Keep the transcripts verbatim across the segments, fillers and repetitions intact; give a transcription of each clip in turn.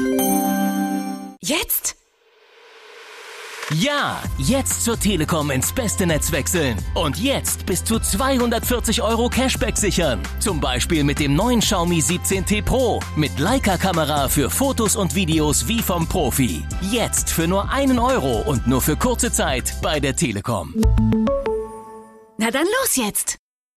Jetzt? Ja, jetzt zur Telekom ins beste Netz wechseln. Und jetzt bis zu zweihundertvierzig Euro Cashback sichern. Zum Beispiel mit dem neuen Xiaomi siebzehn T Pro. Mit Leica-Kamera für Fotos und Videos wie vom Profi. Jetzt für nur einen Euro und nur für kurze Zeit bei der Telekom. Na dann los jetzt!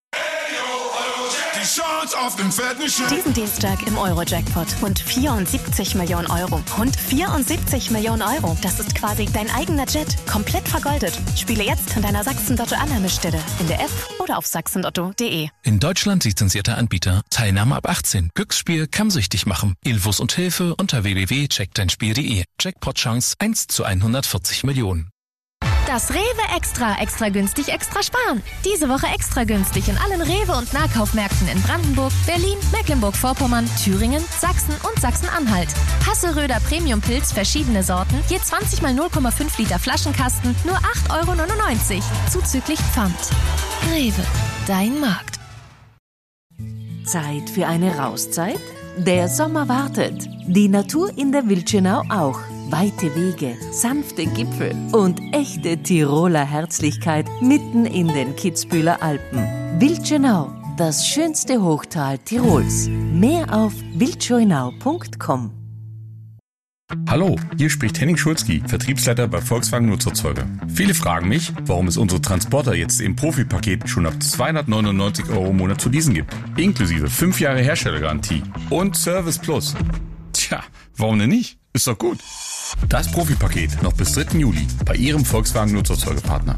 Die Chance auf den fetten Scheck. Diesen Dienstag im Euro-Jackpot. Rund vierundsiebzig Millionen Euro. Rund vierundsiebzig Millionen Euro. Das ist quasi dein eigener Jet. Komplett vergoldet. Spiele jetzt an deiner Sachsen-Lotto-Annahmestelle. In der App oder auf sachsen-lotto punkt de. In Deutschland lizenzierter Anbieter. Teilnahme ab achtzehn. Glücksspiel kann süchtig machen. Infos und Hilfe unter w w w punkt check dein spiel punkt de. Jackpot-Chance eins zu hundertvierzig Millionen. Das Rewe Extra, extra günstig, extra sparen. Diese Woche extra günstig in allen Rewe- und Nahkaufmärkten in Brandenburg, Berlin, Mecklenburg-Vorpommern, Thüringen, Sachsen und Sachsen-Anhalt. Hasseröder Premium-Pilz, verschiedene Sorten, je zwanzig mal null Komma fünf Liter Flaschenkasten, nur acht Euro neunundneunzig, zuzüglich Pfand. Rewe, dein Markt. Zeit für eine Rauszeit? Der Sommer wartet. Die Natur in der Wildschönau auch. Weite Wege, sanfte Gipfel und echte Tiroler Herzlichkeit mitten in den Kitzbüheler Alpen. Wildschönau, das schönste Hochtal Tirols. Mehr auf wildschönau punkt com. Hallo, hier spricht Henning Schulzki, Vertriebsleiter bei Volkswagen Nutzerzeuge. Viele fragen mich, warum es unsere Transporter jetzt im Profi-Paket schon ab zweihundertneunundneunzig Euro im Monat zu leasen gibt. Inklusive fünf Jahre Herstellergarantie und Service Plus. Tja, warum denn nicht? Ist doch gut. Das Profi-Paket noch bis dritten Juli bei Ihrem Volkswagen Nutzerzeugepartner.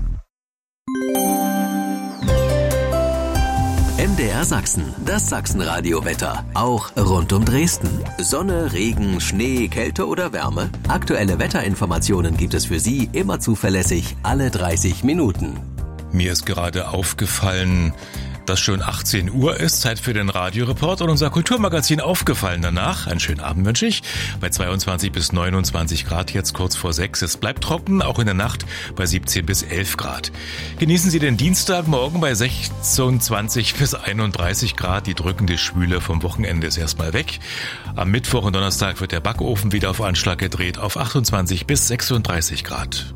M D R Sachsen, das Sachsenradio-Wetter. Auch rund um Dresden. Sonne, Regen, Schnee, Kälte oder Wärme. Aktuelle Wetterinformationen gibt es für Sie immer zuverlässig alle dreißig Minuten. Mir ist gerade aufgefallen, dass schon achtzehn Uhr ist, Zeit für den Radioreport und unser Kulturmagazin Aufgefallen danach. Einen schönen Abend wünsche ich. Bei zweiundzwanzig bis neunundzwanzig Grad, jetzt kurz vor sechs. Es bleibt trocken, auch in der Nacht bei siebzehn bis elf Grad. Genießen Sie den Dienstag morgen bei sechsundzwanzig bis einunddreißig Grad. Die drückende Schwüle vom Wochenende ist erstmal weg. Am Mittwoch und Donnerstag wird der Backofen wieder auf Anschlag gedreht auf achtundzwanzig bis sechsunddreißig Grad.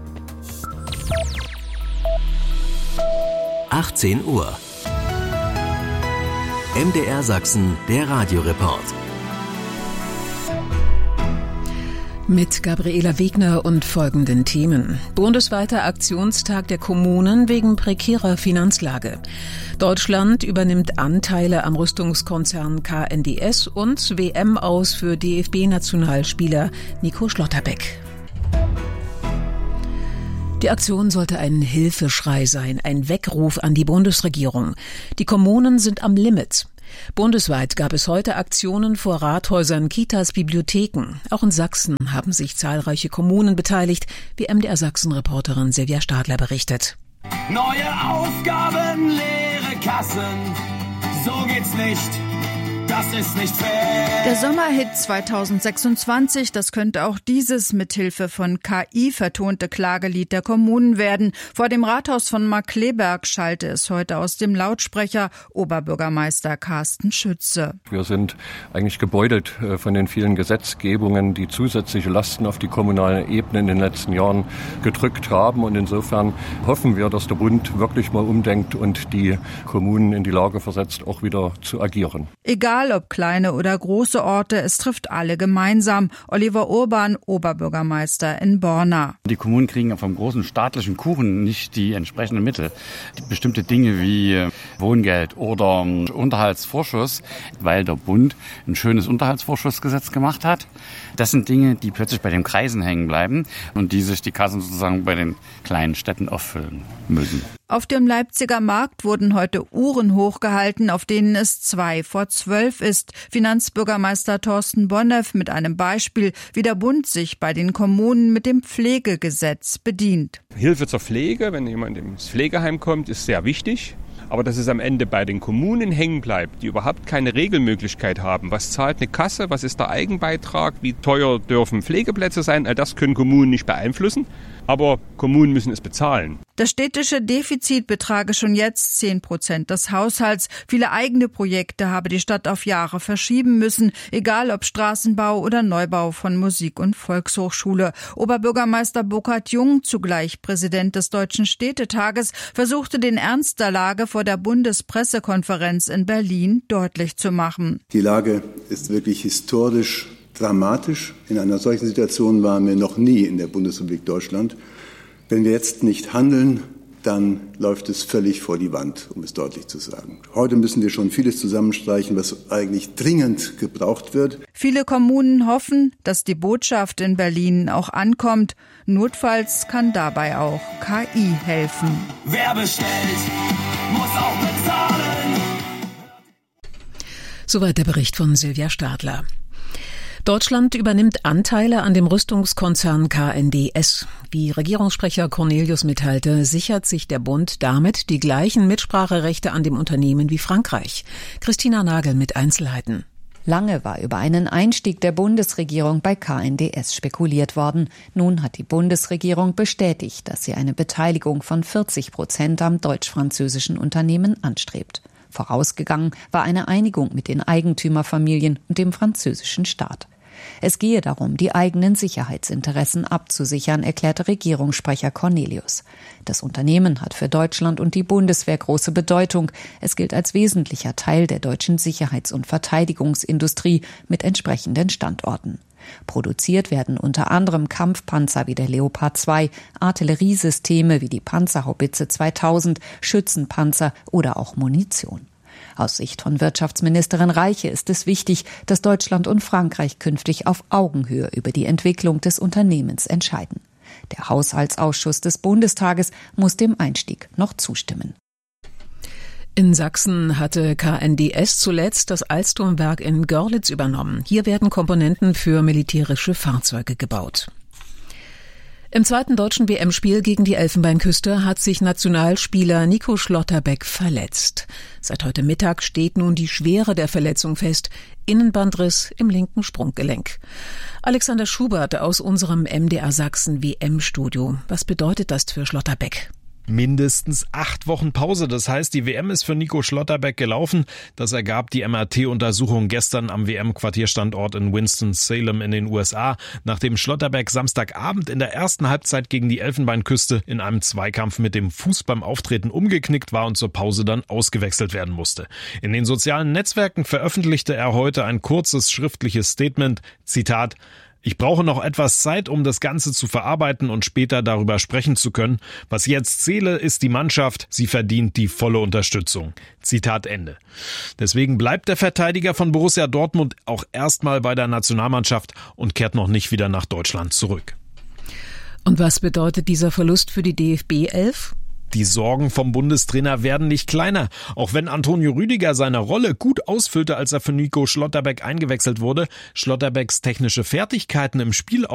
achtzehn Uhr. M D R Sachsen, der Radioreport. Mit Gabriela Wegner und folgenden Themen. Bundesweiter Aktionstag der Kommunen wegen prekärer Finanzlage. Deutschland übernimmt Anteile am Rüstungskonzern K N D S und W M aus für D F B-Nationalspieler Nico Schlotterbeck. Die Aktion sollte ein Hilfeschrei sein, ein Weckruf an die Bundesregierung. Die Kommunen sind am Limit. Bundesweit gab es heute Aktionen vor Rathäusern, Kitas, Bibliotheken. Auch in Sachsen haben sich zahlreiche Kommunen beteiligt, wie M D R Sachsen-Reporterin Silvia Stadler berichtet. Neue Aufgaben, leere Kassen, so geht's nicht. Das ist nicht fair. Der Sommerhit zweitausendsechsundzwanzig, das könnte auch dieses mithilfe von K I vertonte Klagelied der Kommunen werden. Vor dem Rathaus von Markkleeberg schallte es heute aus dem Lautsprecher Oberbürgermeister Carsten Schütze. Wir sind eigentlich gebeutelt von den vielen Gesetzgebungen, die zusätzliche Lasten auf die kommunale Ebene in den letzten Jahren gedrückt haben. Und insofern hoffen wir, dass der Bund wirklich mal umdenkt und die Kommunen in die Lage versetzt, auch wieder zu agieren. Egal ob kleine oder große Orte, es trifft alle gemeinsam. Oliver Urban, Oberbürgermeister in Borna. Die Kommunen kriegen vom großen staatlichen Kuchen nicht die entsprechenden Mittel. Die bestimmte Dinge wie Wohngeld oder Unterhaltsvorschuss, weil der Bund ein schönes Unterhaltsvorschussgesetz gemacht hat. Das sind Dinge, die plötzlich bei den Kreisen hängen bleiben und die sich die Kassen sozusagen bei den kleinen Städten auffüllen müssen. Auf dem Leipziger Markt wurden heute Uhren hochgehalten, auf denen es zwei vor zwölf ist. Finanzbürgermeister Thorsten Bonneff mit einem Beispiel, wie der Bund sich bei den Kommunen mit dem Pflegegesetz bedient. Hilfe zur Pflege, wenn jemand ins Pflegeheim kommt, ist sehr wichtig. Aber dass es am Ende bei den Kommunen hängen bleibt, die überhaupt keine Regelmöglichkeit haben. Was zahlt eine Kasse? Was ist der Eigenbeitrag? Wie teuer dürfen Pflegeplätze sein? All das können Kommunen nicht beeinflussen. Aber Kommunen müssen es bezahlen. Das städtische Defizit betrage schon jetzt zehn Prozent des Haushalts. Viele eigene Projekte habe die Stadt auf Jahre verschieben müssen, egal ob Straßenbau oder Neubau von Musik- und Volkshochschule. Oberbürgermeister Burkhard Jung, zugleich Präsident des Deutschen Städtetages, versuchte den Ernst der Lage vor der Bundespressekonferenz in Berlin deutlich zu machen. Die Lage ist wirklich historisch dramatisch. In einer solchen Situation waren wir noch nie in der Bundesrepublik Deutschland. Wenn wir jetzt nicht handeln, dann läuft es völlig vor die Wand, um es deutlich zu sagen. Heute müssen wir schon vieles zusammenstreichen, was eigentlich dringend gebraucht wird. Viele Kommunen hoffen, dass die Botschaft in Berlin auch ankommt. Notfalls kann dabei auch K I helfen. Wer bestellt, muss auch bezahlen. Soweit der Bericht von Silvia Stadler. Deutschland übernimmt Anteile an dem Rüstungskonzern K N D S. Wie Regierungssprecher Cornelius mitteilte, sichert sich der Bund damit die gleichen Mitspracherechte an dem Unternehmen wie Frankreich. Christina Nagel mit Einzelheiten. Lange war über einen Einstieg der Bundesregierung bei K N D S spekuliert worden. Nun hat die Bundesregierung bestätigt, dass sie eine Beteiligung von vierzig Prozent am deutsch-französischen Unternehmen anstrebt. Vorausgegangen war eine Einigung mit den Eigentümerfamilien und dem französischen Staat. Es gehe darum, die eigenen Sicherheitsinteressen abzusichern, erklärte Regierungssprecher Cornelius. Das Unternehmen hat für Deutschland und die Bundeswehr große Bedeutung. Es gilt als wesentlicher Teil der deutschen Sicherheits- und Verteidigungsindustrie mit entsprechenden Standorten. Produziert werden unter anderem Kampfpanzer wie der Leopard zwei, Artilleriesysteme wie die Panzerhaubitze zweitausend, Schützenpanzer oder auch Munition. Aus Sicht von Wirtschaftsministerin Reiche ist es wichtig, dass Deutschland und Frankreich künftig auf Augenhöhe über die Entwicklung des Unternehmens entscheiden. Der Haushaltsausschuss des Bundestages muss dem Einstieg noch zustimmen. In Sachsen hatte K N D S zuletzt das Alstomwerk in Görlitz übernommen. Hier werden Komponenten für militärische Fahrzeuge gebaut. Im zweiten deutschen W M-Spiel gegen die Elfenbeinküste hat sich Nationalspieler Nico Schlotterbeck verletzt. Seit heute Mittag steht nun die Schwere der Verletzung fest. Innenbandriss im linken Sprunggelenk. Alexander Schubert aus unserem M D R Sachsen W M-Studio. Was bedeutet das für Schlotterbeck? Mindestens acht Wochen Pause. Das heißt, die W M ist für Nico Schlotterbeck gelaufen. Das ergab die M R T-Untersuchung gestern am W M-Quartierstandort in Winston-Salem in den U S A, nachdem Schlotterbeck Samstagabend in der ersten Halbzeit gegen die Elfenbeinküste in einem Zweikampf mit dem Fuß beim Auftreten umgeknickt war und zur Pause dann ausgewechselt werden musste. In den sozialen Netzwerken veröffentlichte er heute ein kurzes schriftliches Statement, Zitat: Ich brauche noch etwas Zeit, um das Ganze zu verarbeiten und später darüber sprechen zu können. Was jetzt zähle, ist die Mannschaft. Sie verdient die volle Unterstützung. Zitat Ende. Deswegen bleibt der Verteidiger von Borussia Dortmund auch erstmal bei der Nationalmannschaft und kehrt noch nicht wieder nach Deutschland zurück. Und was bedeutet dieser Verlust für die D F B elf? Die Sorgen vom Bundestrainer werden nicht kleiner. Auch wenn Antonio Rüdiger seine Rolle gut ausfüllte, als er für Nico Schlotterbeck eingewechselt wurde, Schlotterbecks technische Fertigkeiten im Spiel